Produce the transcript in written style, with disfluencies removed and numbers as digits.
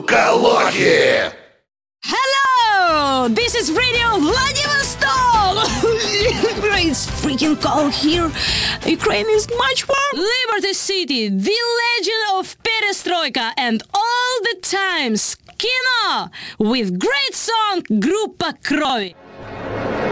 Звуколохи! Hello! This is Radio Vladivostok! It's freaking cold here. Ukraine is much warm. Liberty City, the legend of Perestroika and all the times. Kino! With great song Группа Крови.